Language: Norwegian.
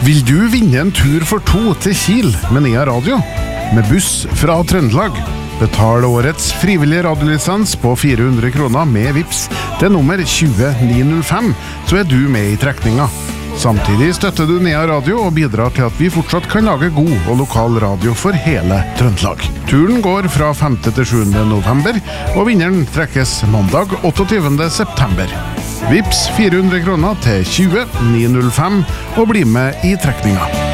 Vil du vinne en tur for 2 til Kiel med Nea Radio? Med buss fra Trøndelag? Betal årets frivillige radiolisens på 400 kroner med Vips til nummer 20905, så du med i trekninga. Samtidig støtter du Nea Radio og bidrar til at vi fortsatt kan lage god og lokal radio for hele Trøndelag. Turen går fra 5. til 7. november, og vinneren trekkes mandag 28. september. Vips 400 kroner til 20905 og bli med i trekninga.